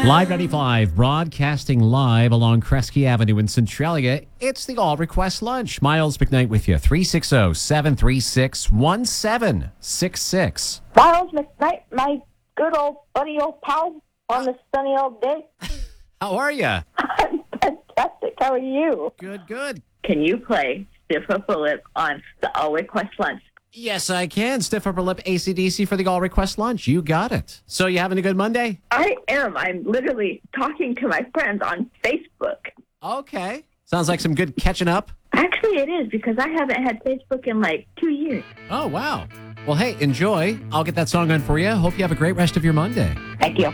Live 95, broadcasting live along Kresge Avenue in Centralia. It's the All Request Lunch. Miles McKnight with you. 360-736-1766. Miles McKnight, my good old buddy, old pal, on this sunny old day. How are you? I'm fantastic. How are you? Good, good. Can you play Stiff Upper Lip on the All Request Lunch? Yes, I can. Stiff upper lip AC/DC for the All Request Lunch. You got it. So you having a good Monday? I am. I'm literally talking to my friends on Facebook. Okay. Sounds like some good catching up. Actually, it is, because I haven't had Facebook in like 2 years. Oh, wow. Well, hey, enjoy. I'll get that song on for you. Hope you have a great rest of your Monday. Thank you.